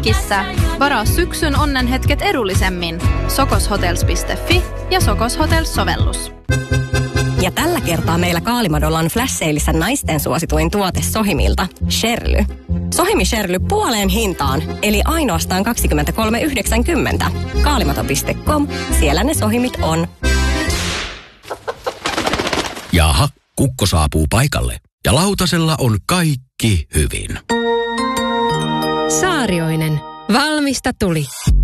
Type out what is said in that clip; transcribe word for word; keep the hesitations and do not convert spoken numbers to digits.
Jenkkissä. Varaa syksyn onnenhetket edullisemmin. sokoshotels piste fi ja Sokos Hotels-sovellus. Ja tällä kertaa meillä Kaalimadolla on flash-seilissä naisten suosituin tuote Sohimilta, Sherly. Sohimi Sherly puoleen hintaan, eli ainoastaan kaksikymmentäkolme yhdeksänkymmentä. Kaalimado piste com, siellä ne Sohimit on. Jaha, kukko saapuu paikalle ja lautasella on kaikki hyvin. Saarioinen. Valmista tuli.